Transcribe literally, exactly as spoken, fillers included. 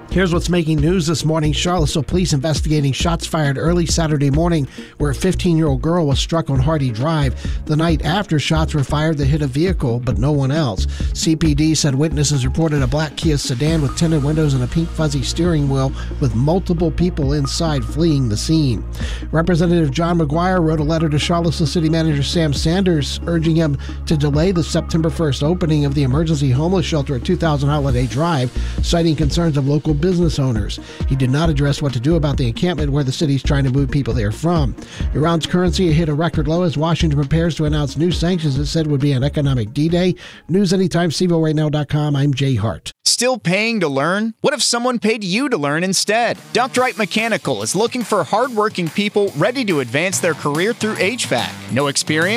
Here's what's making news this morning. Charlottesville police investigating shots fired early Saturday morning where a fifteen-year-old girl was struck on Hardy Drive. The night after, shots were fired that hit a vehicle, but no one else. C P D said witnesses reported a black Kia sedan with tinted windows and a pink fuzzy steering wheel with multiple people inside fleeing the scene. Representative John McGuire wrote a letter to Charlottesville City Manager Sam Sanders urging him to delay the September first opening of the emergency homeless shelter at two thousand Holiday Drive, citing concerns of local business owners. He did not address what to do about the encampment where the city's trying to move people there from. Iran's currency hit a record low as Washington prepares to announce new sanctions it said would be an economic D-Day. News anytime, C V O right now dot com. I'm Jay Hart. Still paying to learn? What if someone paid you to learn instead? Doctor Wright Mechanical is looking for hardworking people ready to advance their career through H V A C. No experience?